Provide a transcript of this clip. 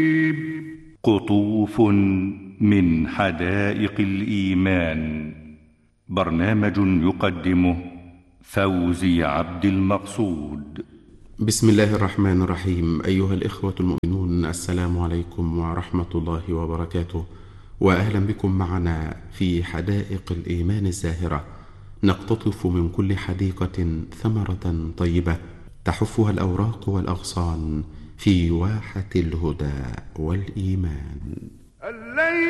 قطوف من حدائق الإيمان، برنامج يقدمه فوزي عبد المقصود. بسم الله الرحمن الرحيم. أيها الإخوة المؤمنون، السلام عليكم ورحمة الله وبركاته، وأهلا بكم معنا في حدائق الإيمان الزاهرة، نقتطف من كل حديقة ثمرة طيبة تحفها الأوراق والأغصان في واحة الهدى والإيمان.